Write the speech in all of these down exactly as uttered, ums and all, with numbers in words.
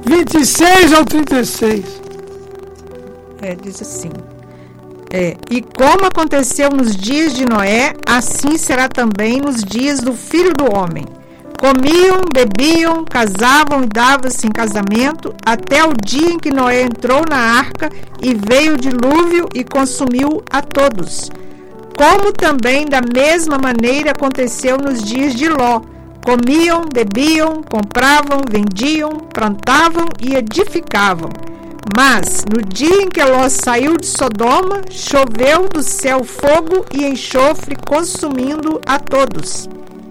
vinte e seis ao trinta e seis. É, diz assim. É, e como aconteceu nos dias de Noé, assim será também nos dias do Filho do Homem. Comiam, bebiam, casavam e davam-se em casamento, até o dia em que Noé entrou na arca e veio o dilúvio e consumiu a todos. Como também da mesma maneira aconteceu nos dias de Ló. Comiam, bebiam, compravam, vendiam, plantavam e edificavam. Mas, no dia em que Ló saiu de Sodoma, choveu do céu fogo e enxofre, consumindo a todos.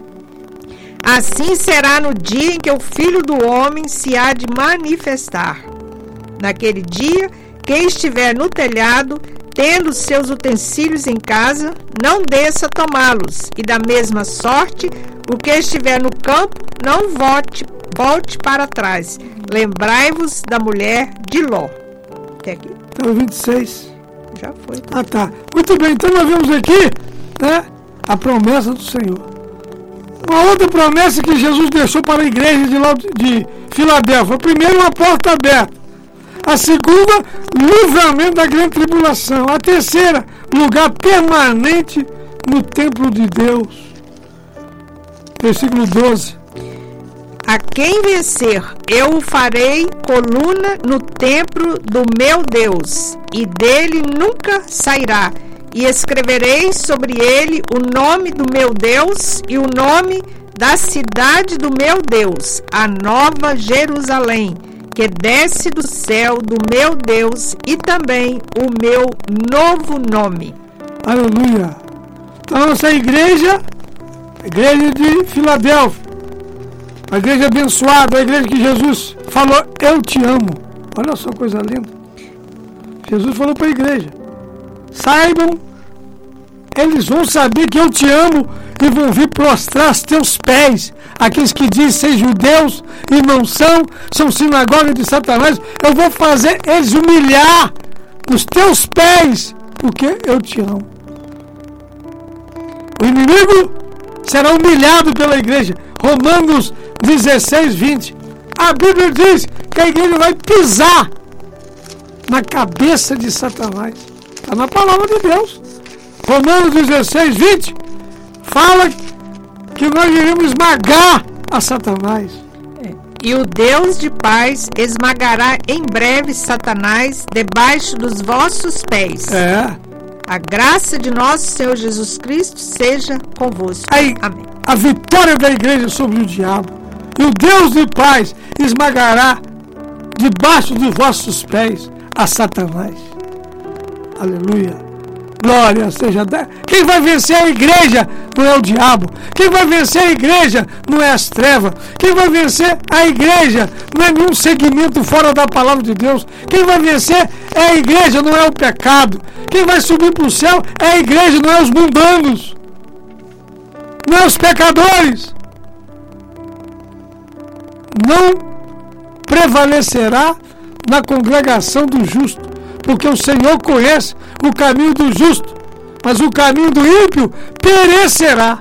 Assim será no dia em que o Filho do Homem se há de manifestar. Naquele dia, quem estiver no telhado, tendo seus utensílios em casa, não desça tomá-los, e da mesma sorte, o que estiver no campo, não volte, volte para trás. Lembrai-vos da mulher de Ló. Até aqui. Então, vinte e seis. Já foi. Tá? Ah, tá. Muito bem, então nós vemos aqui, né, a promessa do Senhor. Uma outra promessa que Jesus deixou para a igreja de, Laud- de Filadélfia. Primeiro, uma porta aberta. A segunda, livramento da grande tribulação. A terceira, lugar permanente no templo de Deus. Versículo doze. A quem vencer, eu o farei coluna no templo do meu Deus, e dele nunca sairá. E escreverei sobre ele o nome do meu Deus e o nome da cidade do meu Deus, a nova Jerusalém, que desce do céu do meu Deus, e também o meu novo nome. Aleluia. Então essa igreja, a igreja de Filadélfia, a igreja abençoada, a igreja que Jesus falou, eu te amo. Olha só, coisa linda. Jesus falou para a igreja, saibam, eles vão saber que eu te amo e vão vir prostrar aos teus pés. Aqueles que dizem ser judeus e não são, são sinagoga de Satanás, eu vou fazer eles humilhar nos teus pés, porque eu te amo. O inimigo será humilhado pela igreja. Romanos dezesseis, vinte. A Bíblia diz que a igreja vai pisar na cabeça de Satanás. Está na palavra de Deus. Romanos dezesseis, vinte fala que nós iremos esmagar a Satanás. E o Deus de paz esmagará em breve Satanás debaixo dos vossos pés. É. A graça de nosso Senhor Jesus Cristo seja convosco. Aí, amém. A vitória da igreja sobre o diabo. E o Deus de paz esmagará debaixo dos vossos pés a Satanás. Aleluia. Glória seja Deus. Quem vai vencer a igreja não é o diabo. Quem vai vencer a igreja não é as trevas. Quem vai vencer a igreja não é nenhum segmento fora da palavra de Deus. Quem vai vencer é a igreja, não é o pecado. Quem vai subir para o céu é a igreja, não é os mundanos. Não é os pecadores. Não prevalecerá na congregação do justo, porque o Senhor conhece o caminho do justo, mas o caminho do ímpio perecerá.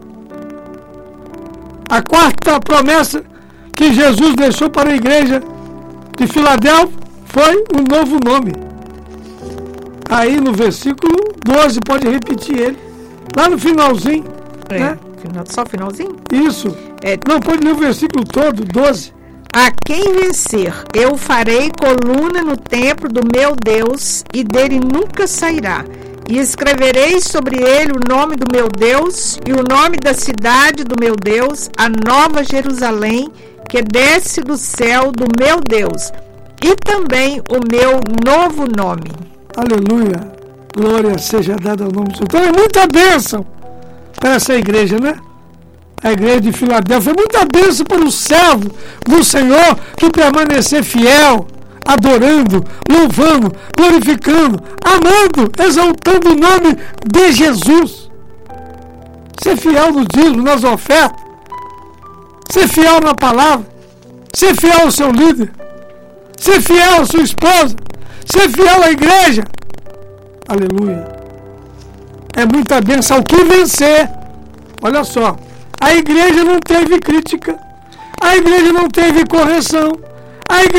A quarta promessa que Jesus deixou para a igreja de Filadélfia foi um novo nome. Aí no versículo doze, pode repetir ele, lá no finalzinho. É, né? final, só finalzinho? Isso. É, Não, pode ler o versículo todo, doze. A quem vencer, eu farei coluna no templo do meu Deus, e dele nunca sairá. E escreverei sobre ele o nome do meu Deus e o nome da cidade do meu Deus, a nova Jerusalém, que desce do céu do meu Deus, e também o meu novo nome. Aleluia. Glória seja dada ao nome do Senhor. Então é muita bênção para essa igreja, né? A igreja de Filadélfia. É muita bênção para o servo do Senhor que permanecer fiel, adorando, louvando, glorificando, amando, exaltando o nome de Jesus. Ser fiel no dízimo, nas ofertas. Ser fiel na palavra. Ser fiel ao seu líder. Ser fiel à sua esposa. Ser fiel à igreja. Aleluia. É muita bênção ao que vencer. Olha só. A igreja não teve crítica. A igreja não teve correção. A igreja